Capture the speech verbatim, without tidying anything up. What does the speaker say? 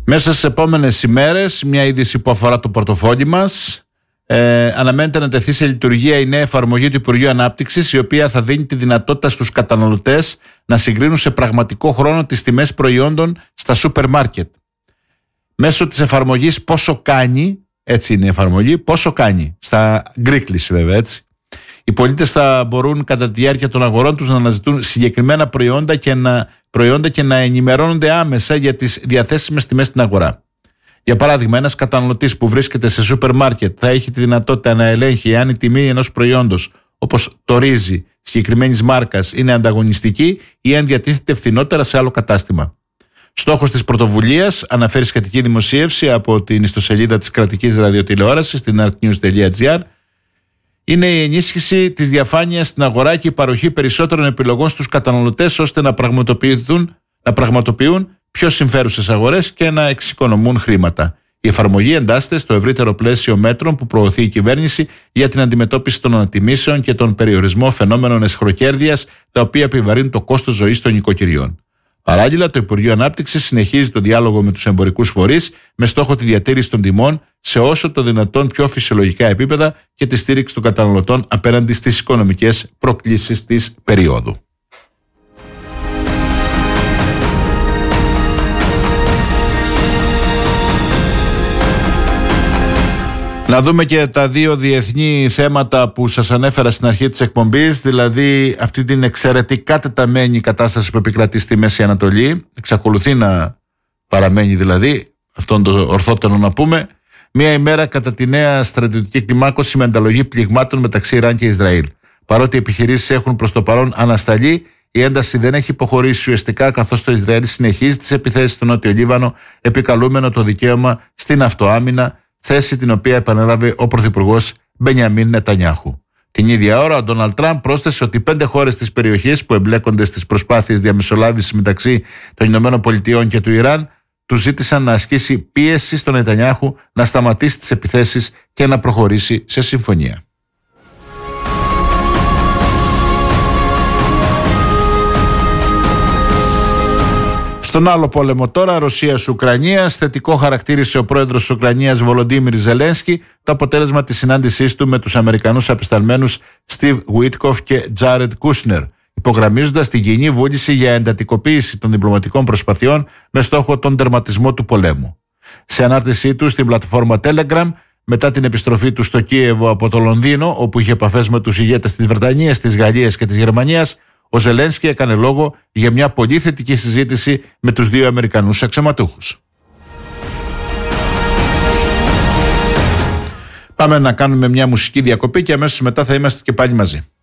Μέσα στις επόμενες ημέρες, μια είδηση που αφορά το πορτοφόλι μας, ε, αναμένεται να τεθεί σε λειτουργία η νέα εφαρμογή του Υπουργείου Ανάπτυξης, η οποία θα δίνει τη δυνατότητα στους καταναλωτές να συγκρίνουν σε πραγματικό χρόνο τις τιμές προϊόντων στα σούπερ μάρκετ. Μέσω της εφαρμογής πόσο κάνει, έτσι είναι η εφαρμογή, πόσο κάνει, στα γκρίκλις βέβαια έτσι. Οι πολίτες θα μπορούν κατά τη διάρκεια των αγορών τους να αναζητούν συγκεκριμένα προϊόντα και να, προϊόντα και να ενημερώνονται άμεσα για τις διαθέσιμες τιμές στην αγορά. Για παράδειγμα, ένας καταναλωτής που βρίσκεται σε σούπερ μάρκετ θα έχει τη δυνατότητα να ελέγχει αν η τιμή ενός προϊόντος, όπως το ρύζι συγκεκριμένης μάρκας, είναι ανταγωνιστική ή αν διατίθεται φθηνότερα σε άλλο κατάστημα. Στόχος της πρωτοβουλίας, αναφέρει σχετική δημοσίευση από την ιστοσελίδα της κρατικής ραδιοτηλεόρασης, την artnews.gr, είναι η ενίσχυση της διαφάνειας στην αγορά και η παροχή περισσότερων επιλογών στους καταναλωτές, ώστε να πραγματοποιηθούν, να πραγματοποιούν πιο συμφέρουσες αγορές και να εξοικονομούν χρήματα. Η εφαρμογή εντάσσεται στο ευρύτερο πλαίσιο μέτρων που προωθεί η κυβέρνηση για την αντιμετώπιση των ανατιμήσεων και τον περιορισμό φαινόμενων αισχροκέρδειας, τα οποία επιβαρύνουν το κόστος ζωής των νοικοκυριών. Παράλληλα, το Υπουργείο Ανάπτυξης συνεχίζει τον διάλογο με τους εμπορικούς φορείς με στόχο τη διατήρηση των τιμών σε όσο το δυνατόν πιο φυσιολογικά επίπεδα και τη στήριξη των καταναλωτών απέναντι στις οικονομικές προκλήσεις της περίοδου. Να δούμε και τα δύο διεθνή θέματα που σας ανέφερα στην αρχή της εκπομπής, δηλαδή αυτή την εξαιρετικά τεταμένη κατάσταση που επικρατεί στη Μέση Ανατολή, εξακολουθεί να παραμένει δηλαδή, αυτόν το ορθότερο να πούμε, μία ημέρα κατά τη νέα στρατιωτική κλιμάκωση με ανταλλαγή πληγμάτων μεταξύ Ιράν και Ισραήλ. Παρότι οι επιχειρήσεις έχουν προς το παρόν ανασταλεί, η ένταση δεν έχει υποχωρήσει ουσιαστικά, καθώς το Ισραήλ συνεχίζει τις επιθέσεις στο Νότιο Λίβανο, επικαλούμενο το δικαίωμα στην αυτοάμυνα, θέση την οποία επανέλαβε ο Πρωθυπουργός Μπενιαμίν Νετανιάχου. Την ίδια ώρα, ο Ντόναλντ Τραμπ πρόσθεσε ότι πέντε χώρες της περιοχής που εμπλέκονται στις προσπάθειες διαμεσολάβησης μεταξύ των Ηνωμένων Πολιτειών και του Ιράν του ζήτησαν να ασκήσει πίεση στον Νετανιάχου να σταματήσει τις επιθέσεις και να προχωρήσει σε συμφωνία. Στον άλλο πόλεμο τώρα, Ρωσίας-Ουκρανίας, θετικό χαρακτήρισε ο πρόεδρος της Ουκρανίας Βολοντίμιρ Ζελένσκι το αποτέλεσμα της συνάντησής του με τους Αμερικανούς απεσταλμένους Στιβ Γουίτκοφ και Τζάρεντ Κούσνερ, υπογραμμίζοντας την κοινή βούληση για εντατικοποίηση των διπλωματικών προσπαθειών με στόχο τον τερματισμό του πολέμου. Σε ανάρτησή του στην πλατφόρμα Telegram, μετά την επιστροφή του στο Κίεβο από το Λονδίνο, όπου είχε επαφές με τους ηγέτες της Βρετανίας, της Γαλλίας και της Γερμανίας, ο Ζελένσκι έκανε λόγο για μια πολύ θετική συζήτηση με τους δύο Αμερικανούς αξιωματούχους. Πάμε να κάνουμε μια μουσική διακοπή και αμέσως μετά θα είμαστε και πάλι μαζί.